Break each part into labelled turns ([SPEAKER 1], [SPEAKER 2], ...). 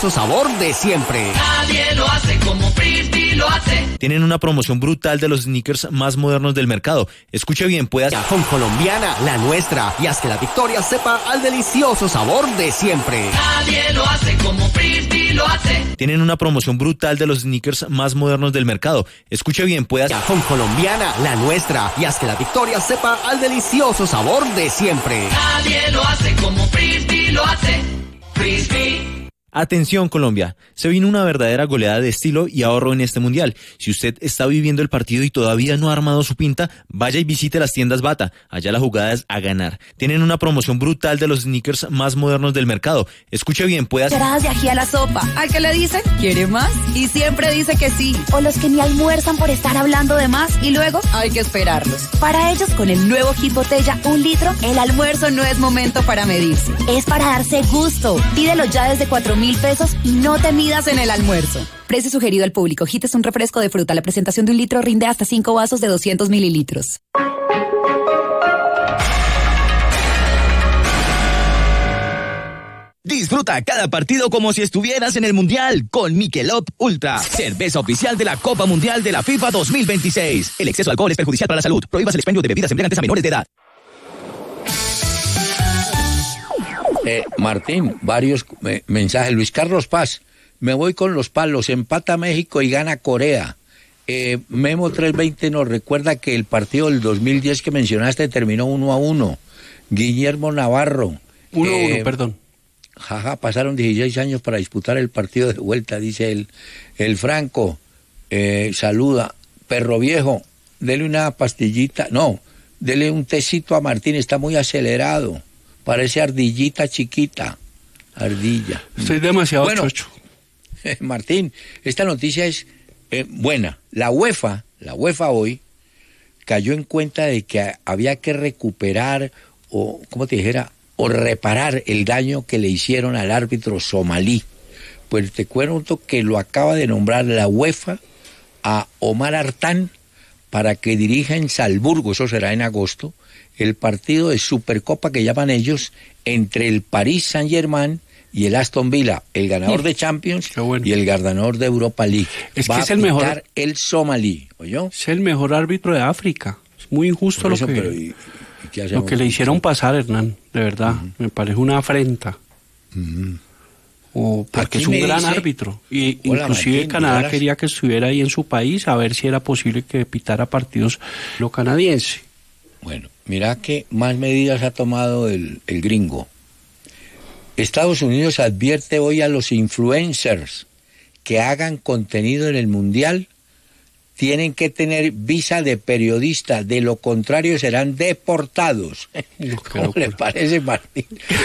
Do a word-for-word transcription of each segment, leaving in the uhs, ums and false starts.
[SPEAKER 1] Sabor de siempre.
[SPEAKER 2] Nadie lo hace como Frisbee lo hace.
[SPEAKER 3] Tienen una promoción brutal de los sneakers más modernos del mercado. Escuche bien, puedas...
[SPEAKER 1] Con colombiana, la nuestra. Y haz que la victoria sepa al delicioso sabor de siempre.
[SPEAKER 2] Nadie lo hace como Frisbee lo hace.
[SPEAKER 3] Tienen una promoción brutal de los sneakers más modernos del mercado. Escuche bien, puedas...
[SPEAKER 1] Con colombiana, la nuestra. Y haz que la victoria sepa al delicioso sabor de siempre.
[SPEAKER 2] Nadie lo hace como Frisbee lo hace. Frisbee.
[SPEAKER 3] Atención Colombia, se vino una verdadera goleada de estilo y ahorro en este mundial. Si usted está viviendo el partido y todavía no ha armado su pinta, vaya y visite las tiendas Bata. Allá la jugada es a ganar. Tienen una promoción brutal de los sneakers más modernos del mercado. Escuche bien, puedas...
[SPEAKER 4] Tiradas de ají a la sopa. ¿Al que le dicen? ¿Quiere más? Y siempre dice que sí. O los que ni almuerzan por estar hablando de más y luego hay que esperarlos. Para ellos, con el nuevo Hit Botella un litro, el almuerzo no es momento para medirse. Es para darse gusto. Pídelo ya desde cuatro mil pesos y no te midas en el almuerzo. Precio sugerido al público. Hit es un refresco de fruta. La presentación de un litro rinde hasta cinco vasos de doscientos mililitros.
[SPEAKER 5] Disfruta cada partido como si estuvieras en el Mundial con Michelob Ultra, cerveza oficial de la Copa Mundial de la FIFA dos mil veintiséis. El exceso de alcohol es perjudicial para la salud. Prohíbas el expendio de bebidas embriagantes a menores de edad.
[SPEAKER 6] Eh, Martín, varios eh, mensajes. Luis Carlos Paz, me voy con los palos, empata México y gana Corea. Eh, Memo trescientos veinte nos recuerda que el partido del dos mil diez que mencionaste terminó uno a uno. Guillermo Navarro.
[SPEAKER 7] uno a uno, eh, perdón.
[SPEAKER 6] Jaja, pasaron dieciséis años para disputar el partido de vuelta, dice el, el Franco. Eh, saluda. Perro viejo, dele una pastillita, no, dele un tecito a Martín, está muy acelerado. Parece ardillita chiquita. Ardilla.
[SPEAKER 7] Estoy demasiado
[SPEAKER 6] bueno,
[SPEAKER 7] chocho.
[SPEAKER 6] Eh, Martín, esta noticia es eh, buena. La UEFA, la UEFA hoy cayó en cuenta de que había que recuperar o, ¿cómo te dijera? O reparar el daño que le hicieron al árbitro somalí. Pues te cuento que lo acaba de nombrar la UEFA a Omar Artán para que dirija en Salzburgo, eso será en agosto, el partido de Supercopa que llaman ellos entre el Paris Saint-Germain y el Aston Villa, el ganador de Champions bueno. y el ganador de Europa League.
[SPEAKER 7] Es
[SPEAKER 6] Va
[SPEAKER 7] que es
[SPEAKER 6] a
[SPEAKER 7] el mejor
[SPEAKER 6] el somalí, ¿oyó?
[SPEAKER 7] Es el mejor árbitro de África. Es muy injusto lo
[SPEAKER 6] eso,
[SPEAKER 7] que
[SPEAKER 6] pero, ¿y, y qué
[SPEAKER 7] lo que le hicieron pasar, Hernán, de verdad,
[SPEAKER 6] uh-huh.
[SPEAKER 7] me parece una afrenta.
[SPEAKER 6] Uh-huh.
[SPEAKER 7] O porque Aquí es un gran dice, árbitro y hola, inclusive Martín, Canadá verás. quería que estuviera ahí en su país a ver si era posible que pitara partidos lo canadiense.
[SPEAKER 6] Bueno, mira que más medidas ha tomado el, el gringo. Estados Unidos advierte hoy a los influencers que hagan contenido en el Mundial, tienen que tener visa de periodista, de lo contrario serán deportados. ¿Cómo le parece, Martín?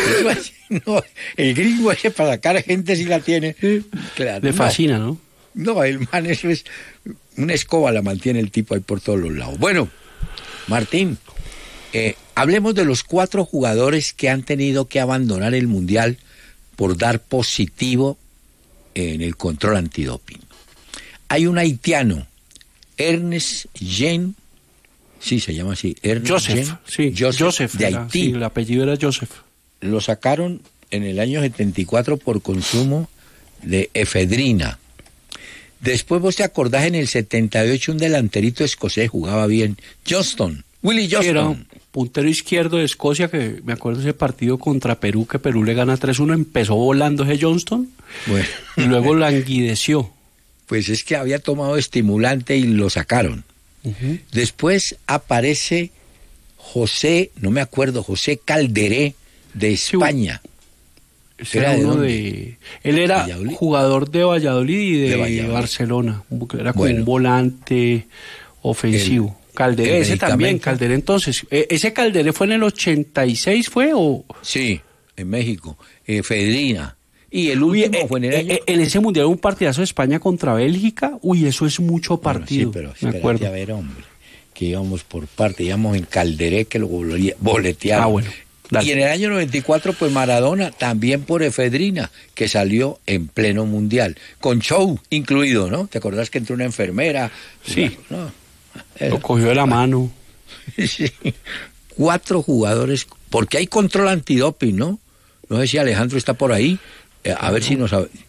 [SPEAKER 6] No, el gringo ese para sacar gente si la tiene. Claro,
[SPEAKER 7] le fascina, ¿no?
[SPEAKER 6] No, el man eso es una escoba, la mantiene el tipo ahí por todos los lados. Bueno, Martín, eh, hablemos de los cuatro jugadores que han tenido que abandonar el Mundial por dar positivo en el control antidoping. Hay un haitiano, Ernest Jean, sí se llama así, Ernest
[SPEAKER 7] Joseph,
[SPEAKER 6] Jean,
[SPEAKER 7] sí,
[SPEAKER 6] Joseph,
[SPEAKER 7] Joseph
[SPEAKER 6] de
[SPEAKER 7] era,
[SPEAKER 6] Haití.
[SPEAKER 7] Sí, el apellido era Joseph.
[SPEAKER 6] Lo sacaron en el año setenta y cuatro por consumo de efedrina. Después vos te acordás en el setenta y ocho un delanterito escocés jugaba bien, Johnston, Willie Johnston.
[SPEAKER 7] Era un puntero izquierdo de Escocia que me acuerdo ese partido contra Perú que Perú le gana tres uno, empezó volando ese Johnston
[SPEAKER 6] bueno.
[SPEAKER 7] y luego languideció.
[SPEAKER 6] Pues es que había tomado estimulante y lo sacaron. Uh-huh. Después aparece José, no me acuerdo, José Calderé de España.
[SPEAKER 7] Sí, era uno de, de él era Valladolid. Jugador de Valladolid y de, de Valladolid. Barcelona, era como bueno, un volante ofensivo. El, Calderé, el ese también, Calderé entonces, ¿ese Calderé fue en el ochenta y seis fue o?
[SPEAKER 6] Sí, en México, eh, Fedrina. Y el último
[SPEAKER 7] uy,
[SPEAKER 6] fue en el año...
[SPEAKER 7] En ese mundial un partidazo de España contra Bélgica, uy, eso es mucho partido,
[SPEAKER 6] bueno, sí, pero
[SPEAKER 7] me acuerdo.
[SPEAKER 6] A ver, hombre, que íbamos por parte, íbamos en Calderé que lo boletearon.
[SPEAKER 7] Ah, bueno.
[SPEAKER 6] Dale. Y en el año noventa y cuatro, pues Maradona, también por efedrina, que salió en pleno mundial, con show incluido, ¿no? ¿Te acordás que entró una enfermera?
[SPEAKER 7] Sí,
[SPEAKER 6] no,
[SPEAKER 7] era, lo cogió de la mano.
[SPEAKER 6] Sí, cuatro jugadores, porque hay control antidoping, ¿no? No sé si Alejandro está por ahí, eh, a ver si nos...